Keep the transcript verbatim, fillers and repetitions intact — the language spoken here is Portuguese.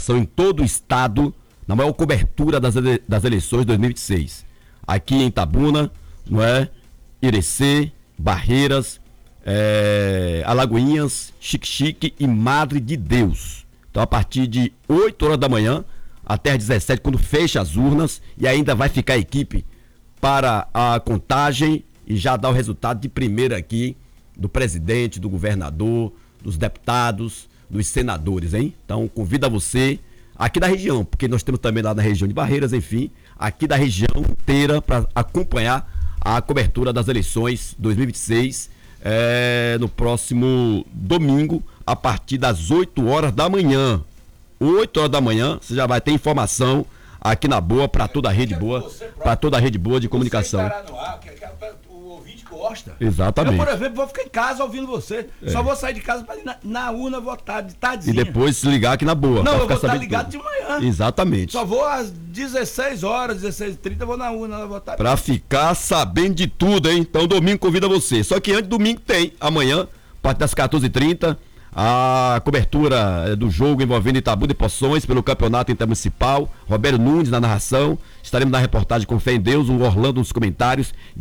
comunicação em todo o estado, na maior cobertura das, ele, das eleições de dois mil e vinte e seis. Aqui em Itabuna, não é? Irecê, Barreiras, é, Alagoinhas, Xique-Xique e Madre de Deus. Então, a partir de oito horas da manhã até às dezessete, quando fecha as urnas, e ainda vai ficar a equipe para a contagem e já dar o resultado de primeira aqui do presidente, do governador, dos deputados, dos senadores, hein? Então, convido a você aqui da região, porque nós temos também lá na região de Barreiras, enfim, aqui da região inteira para acompanhar a cobertura das eleições dois mil e vinte e seis, é, no próximo domingo, a partir das oito horas da manhã. oito horas da manhã, você já vai ter informação aqui na Boa, para toda a rede boa, para toda a rede boa de comunicação. Você estará no ar, que, que, o ouvinte gosta. Exatamente. Eu, por exemplo, vou ficar em casa ouvindo você. É. Só vou sair de casa para ir na, na urna votar de tardezinha. E depois se ligar aqui na Boa. Não, eu vou estar ligado de manhã. Exatamente. Só vou às dezesseis horas, dezesseis e trinta, vou na urna votar. Para ficar sabendo de tudo, hein? Então, domingo convida você. Só que antes, domingo tem, amanhã, a partir das quatorze e trinta, a cobertura do jogo envolvendo Itabuna e Poções pelo campeonato intermunicipal. Roberto Nunes na narração. Estaremos na reportagem com fé em Deus, o Orlando nos comentários.